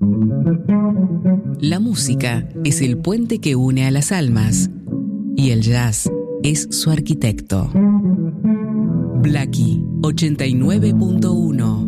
La música es el puente que une a las almas y el jazz es su arquitecto. Blackie 89.1